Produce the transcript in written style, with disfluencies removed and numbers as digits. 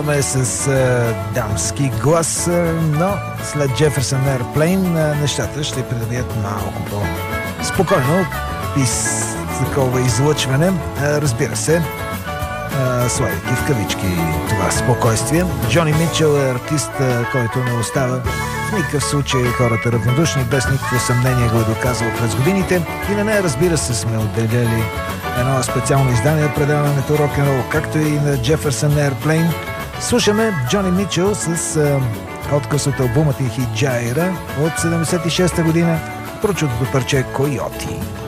С дамски глас, но след Jefferson Airplane нещата ще придобият малко по-спокойно такова излъчване. Разбира се, слагайки в кавички това спокойствие. Джони Мичел е артист, който не остава в никакъв случай хората равнодушни, без никакво съмнение го е доказал през годините. И на нея, разбира се, сме отделяли едно специално издание на предаването рок-н-рол, както и на Jefferson Airplane. Слушаме Джони Мичел с отказ от албумът и хит Джайра от 76-та година, прочутото парче Койоти.